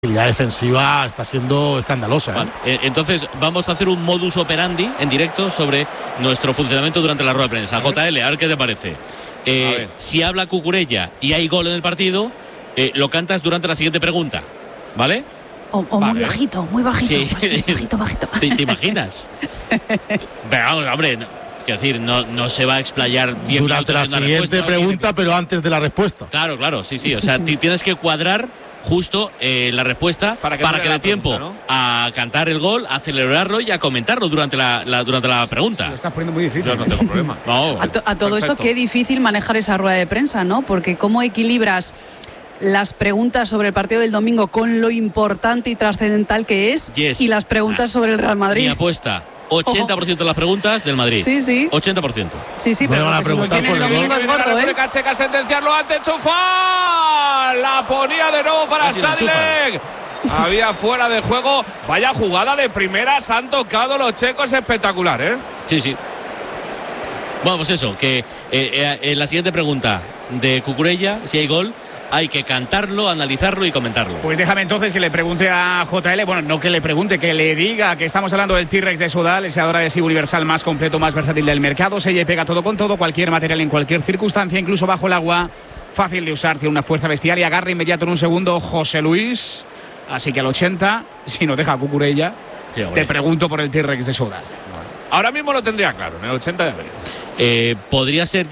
La defensiva está siendo escandalosa. Vale. Entonces vamos a hacer un modus operandi en directo sobre nuestro funcionamiento durante la rueda de prensa. JL, a ver qué te parece. Si habla Cucurella y hay gol en el partido, lo cantas durante la siguiente pregunta, ¿vale? O vale. Muy bajito. Sí. Así, bajito. ¿Te imaginas? Pero, hombre, quiero decir, no se va a explayar 10 durante la siguiente pregunta, pero antes de la respuesta. Claro, sí. O sea, tienes que cuadrar justo la respuesta para que dé tiempo, ¿no?, a cantar el gol, a celebrarlo y a comentarlo durante la pregunta. Lo estás poniendo muy difícil. Yo no tengo problema. No, a todo esto, qué difícil manejar esa rueda de prensa, ¿no? Porque cómo equilibras las preguntas sobre el partido del domingo con lo importante y trascendental que es, y las preguntas sobre el Real Madrid. Mi apuesta: 80% de las preguntas del Madrid. Sí. 80%. Sí, pero van a preguntar por el domingo es gordo, ¿eh? Checa sentenciarlo ante Chufal. La ponía de nuevo para Sadilek. Había fuera de juego. Vaya jugada de primeras. Han tocado los checos, espectacular, ¿eh? Sí. Bueno, pues eso, que en la siguiente pregunta de Cucurella, si hay gol, hay que cantarlo, analizarlo y comentarlo. Pues déjame entonces que le pregunte a JL, bueno, no que le pregunte, que le diga que estamos hablando del T-Rex de Sodal, ese adhesivo universal más completo, más versátil del mercado. Sella y pega todo con todo, cualquier material en cualquier circunstancia, incluso bajo el agua. Fácil de usar, tiene una fuerza bestial y agarre inmediato en un segundo José Luis. Así que al 80, si no deja a Cucurella, te pregunto por el T-Rex de Sodal. Ahora mismo lo tendría claro, en el 80 de abril. ¿Podría ser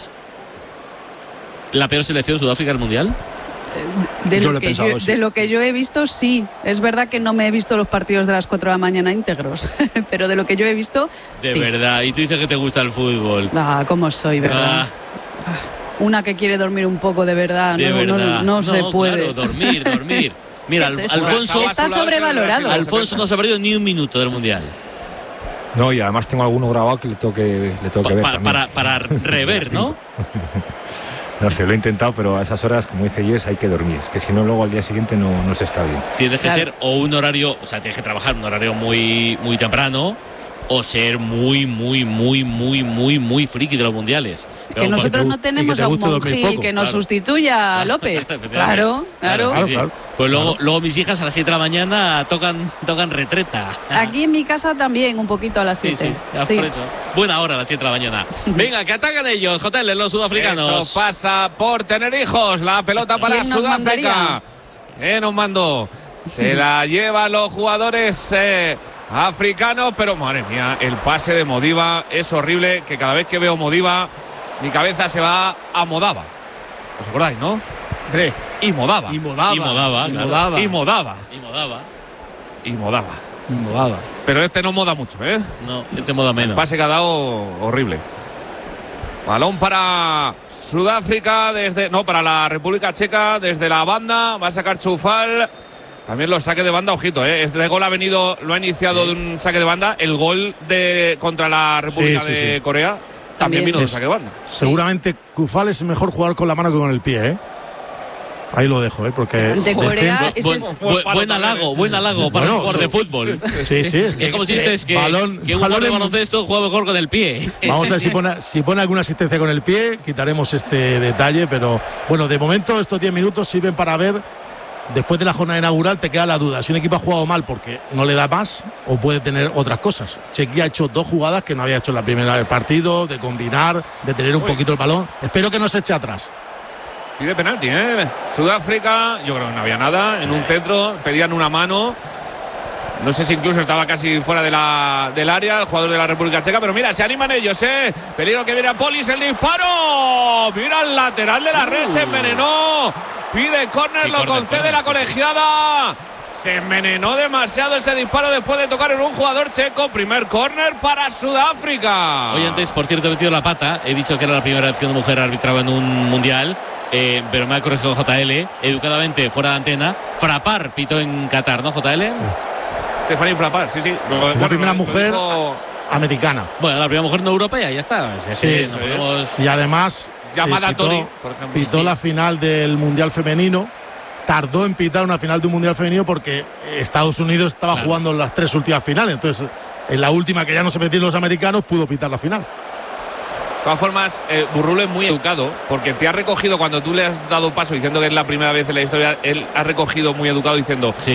la peor selección de Sudáfrica del Mundial? De lo que yo he visto, sí. Es verdad que no me he visto los partidos de las 4 de la mañana íntegros, pero de lo que yo he visto, de sí. Verdad. Y tú dices que te gusta el fútbol. Cómo soy, ¿verdad? Una que quiere dormir un poco, de verdad. No se puede. Claro, dormir. Mira, Alfonso está sobrevalorado. Alfonso no se ha perdido ni un minuto del Mundial. No, y además tengo alguno grabado que le tengo que ver para rever, ¿no? No sé, lo he intentado, pero a esas horas, como dice Jess, hay que dormir. Es que si no, luego al día siguiente no se está bien. Tienes que ser o un horario, o sea, tienes que trabajar un horario muy, muy temprano, o ser muy friki de los mundiales. Que nosotros no tenemos a un Monji que nos sustituya a López. Claro. Pues luego mis hijas a las 7 de la mañana tocan retreta. Aquí en mi casa también, un poquito a las 7. Sí. Por eso. Buena hora a las 7 de la mañana. Venga, que atacan ellos, JL, los sudafricanos. Eso pasa por tener hijos. La pelota para Sudáfrica. Nos mandó. Se la llevan los jugadores africanos, pero madre mía, el pase de Modiba es horrible, que cada vez que veo Modiba mi cabeza se va a Modava. ¿Os acordáis, no? Y Modava. Pero este no moda mucho, ¿eh? No, este moda menos. El pase que ha dado horrible. Balón para Sudáfrica para la República Checa desde la banda. Va a sacar Chufal. También los saques de banda, ojito, Este gol lo ha iniciado de un saque de banda. El gol contra la República de Corea también vino de saque de banda. Seguramente Chufal es mejor jugar con la mano que con el pie, Ahí lo dejo, porque de Corea buen halago para un jugador de fútbol. Sí. Es como si dices que un jugador de baloncesto juega mejor con el pie. Vamos a ver si pone alguna asistencia con el pie, quitaremos este detalle, pero bueno, de momento estos 10 minutos sirven para ver. Después de la jornada inaugural te queda la duda si un equipo ha jugado mal porque no le da más o puede tener otras cosas. Chequia ha hecho 2 jugadas que no había hecho en la primera del partido, de combinar, de tener un poquito el balón. Espero que no se eche atrás. Pide penalti, Sudáfrica, yo creo que no había nada. En un centro pedían una mano. No sé si incluso estaba casi fuera del área el jugador de la República Checa, pero mira, se animan ellos, Peligro que viene a Polis, el disparo. Mira el lateral de la red, se envenenó. Pide córner, lo concede la colegiada. Se envenenó demasiado ese disparo después de tocar en un jugador checo. Primer córner para Sudáfrica. Hoy antes, por cierto, he metido la pata. He dicho que era la primera vez que una mujer arbitraba en un mundial. Pero me ha corregido JL, educadamente, fuera de antena. Frappart pitó en Qatar, ¿no, JL? Stephanie Frappart, sí. La primera mujer americana. Bueno, la primera mujer no europea, ya está. Y además llamada Tori, por ejemplo. Pitó la final del Mundial Femenino. Tardó en pitar una final de un Mundial Femenino porque Estados Unidos estaba jugando las 3 últimas finales. Entonces, en la última, que ya no se metieron los americanos, pudo pitar la final. todas formas, Burrulo es muy educado, porque te ha recogido cuando tú le has dado paso diciendo que es la primera vez en la historia, él ha recogido muy educado diciendo,